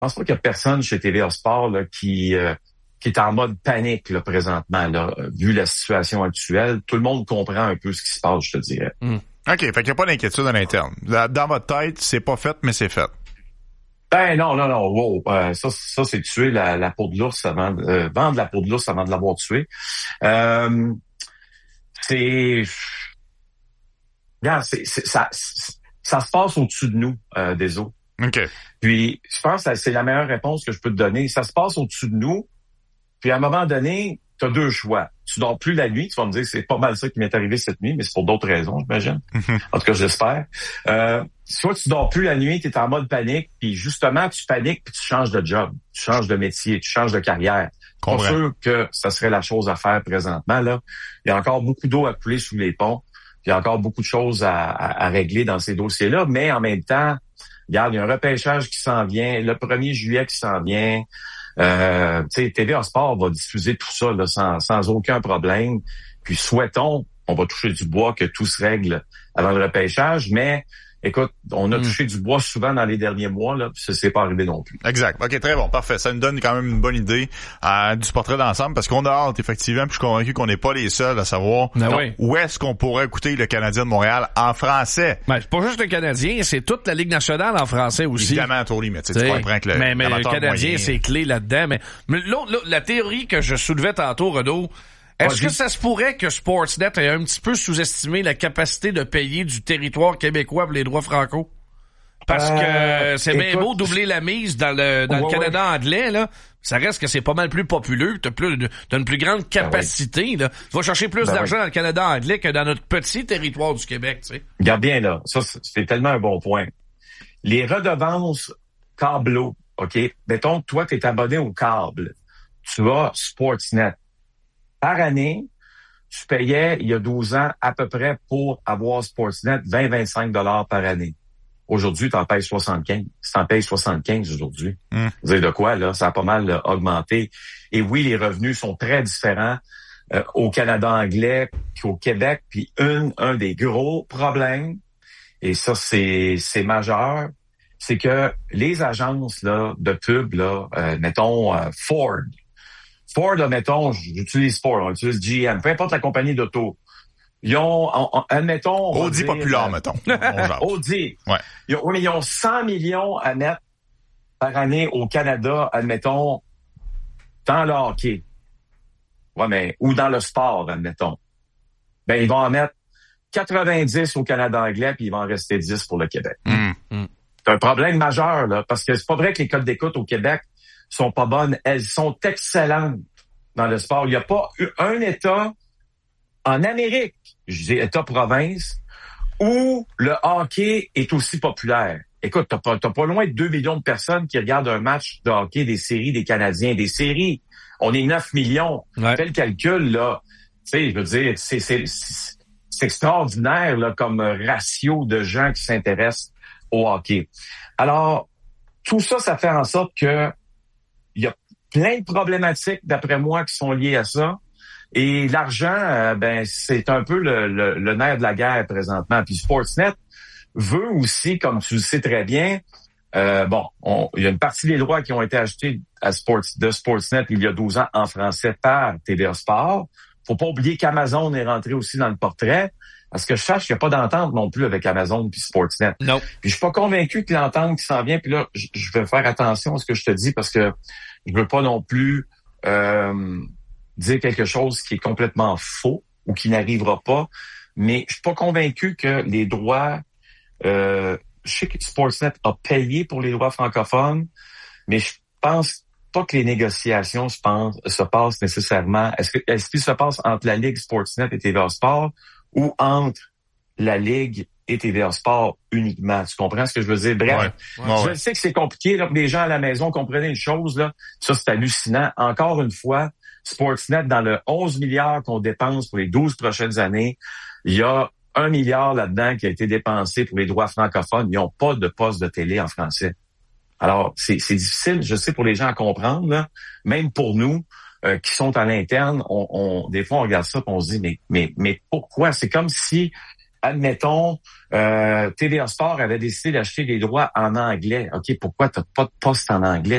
pense pas qu'il y a personne chez TVA Sport là, qui est en mode panique là, présentement. Là, vu la situation actuelle, tout le monde comprend un peu ce qui se passe, je te dirais. OK, fait qu'il n'y a pas d'inquiétude à l'interne. Dans votre tête, c'est pas fait, mais c'est fait. Ben non, wow. Ça c'est tuer la peau de l'ours avant vendre la peau de l'ours avant de l'avoir tué. Regarde, ça se passe au-dessus de nous, des eaux. OK. Puis je pense que c'est la meilleure réponse que je peux te donner. Ça se passe au-dessus de nous. Puis à un moment donné, tu as deux choix. Tu dors plus la nuit, tu vas me dire c'est pas mal ça qui m'est arrivé cette nuit, mais c'est pour d'autres raisons, j'imagine. En tout cas, j'espère. Soit tu dors plus la nuit, tu es en mode panique, puis justement, tu paniques puis tu changes de job, tu changes de métier, tu changes de carrière. Pas sûr que ça serait la chose à faire présentement. Là, il y a encore beaucoup d'eau à couler sous les ponts. Il y a encore beaucoup de choses à régler dans ces dossiers-là, mais en même temps, regarde, il y a un repêchage qui s'en vient, le 1er juillet qui s'en vient. TVA Sport va diffuser tout ça là, sans aucun problème. Puis souhaitons, on va toucher du bois, que tout se règle avant le repêchage, mais écoute, on a touché du bois souvent dans les derniers mois, là, puis ça s'est pas arrivé non plus. Exact. OK, très bon, parfait. Ça nous donne quand même une bonne idée du portrait d'ensemble, parce qu'on a hâte, effectivement, puis je suis convaincu qu'on n'est pas les seuls à savoir où est-ce qu'on pourrait écouter le Canadien de Montréal en français. Ben, c'est pas juste le Canadien, c'est toute la Ligue nationale en français aussi. Évidemment, Tourly, mais tu comprends que mais le Canadien, c'est clé là-dedans. Mais l'autre, la théorie que je soulevais tantôt, Renaud, est-ce que ça se pourrait que Sportsnet ait un petit peu sous-estimé la capacité de payer du territoire québécois pour les droits franco? Parce que c'est bien beau doubler la mise dans le Canada anglais, là. Ça reste que c'est pas mal plus populeux. T'as une plus grande capacité, là. Tu vas chercher plus d'argent dans le Canada anglais que dans notre petit territoire du Québec, tu sais. Regarde bien, là. Ça, c'est tellement un bon point. Les redevances câbleaux, OK? Mettons que toi, t'es abonné au câble. Tu as Sportsnet. Par année, tu payais, il y a 12 ans, à peu près pour avoir Sportsnet, 20-25 $ par année. Aujourd'hui, tu en payes 75. Tu en payes 75 aujourd'hui. Vous savez de quoi, là? Ça a pas mal augmenté. Et oui, les revenus sont très différents au Canada anglais qu'au Québec. Puis un des gros problèmes, et ça, c'est majeur, c'est que les agences là de pub, là, mettons Ford, là, mettons, j'utilise Ford, on utilise GM, peu importe la compagnie d'auto. Ils ont, admettons... Audi populaire, mettons. Audi. Ouais. Ils ont 100 millions à mettre par année au Canada, admettons, dans le hockey. Ouais, mais, ou dans le sport, admettons. Ben, ils vont en mettre 90 au Canada anglais, puis il va en rester 10 pour le Québec. C'est un problème majeur, là, parce que c'est pas vrai que les codes d'écoute au Québec sont pas bonnes. Elles sont excellentes dans le sport. Il n'y a pas un État en Amérique, je dis État-province, où le hockey est aussi populaire. Écoute, t'as pas loin de 2 millions de personnes qui regardent un match de hockey des séries des Canadiens. Des séries, on est 9 millions. Fais le calcul, là. Tu sais, je veux dire, c'est extraordinaire, là, comme ratio de gens qui s'intéressent au hockey. Alors, tout ça, ça fait en sorte que il y a plein de problématiques, d'après moi, qui sont liées à ça. Et l'argent, ben, c'est un peu le nerf de la guerre présentement. Puis Sportsnet veut aussi, comme tu le sais très bien, il y a une partie des droits qui ont été achetés de Sportsnet il y a 12 ans en français par TVA Sport. Faut pas oublier qu'Amazon est rentré aussi dans le portrait. Parce que je sache qu'il n'y a pas d'entente non plus avec Amazon puis Sportsnet. Non. Puis je suis pas convaincu que l'entente qui s'en vient, puis là, je vais faire attention à ce que je te dis parce que je veux pas non plus dire quelque chose qui est complètement faux ou qui n'arrivera pas. Mais je suis pas convaincu que les droits... je sais que Sportsnet a payé pour les droits francophones, mais je pense pas que les négociations se passent nécessairement. Est-ce qu'il se passe entre la Ligue Sportsnet et TVA Sport ou entre la Ligue et TVA Sport uniquement? Tu comprends ce que je veux dire? Bref, je sais que c'est compliqué. Là, les gens à la maison comprennent une chose. Là, ça, c'est hallucinant. Encore une fois, Sportsnet, dans le 11 milliards qu'on dépense pour les 12 prochaines années, il y a 1 milliard là-dedans qui a été dépensé pour les droits francophones. Ils n'ont pas de poste de télé en français. Alors, c'est difficile, je sais, pour les gens à comprendre, là, même pour nous qui sont à l'interne, des fois on regarde ça et on se dit mais pourquoi? C'est comme si, admettons, TVA Sport avait décidé d'acheter les droits en anglais. OK, pourquoi t'as pas de poste en anglais?